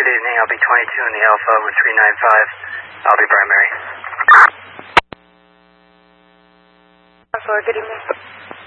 evening. I'll be 22 in the Alpha with 395. I'll be primary. Good evening.